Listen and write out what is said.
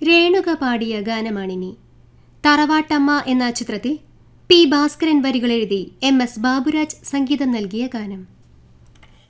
രേണുക പാടിയ ഗാനമാണിനി. തറവാട്ടമ്മ എന്ന ചിത്രത്തിൽ പി ഭാസ്കരൻ വരികളെഴുതി MS ബാബുരാജ് സംഗീതം നൽകിയ ഗാനം.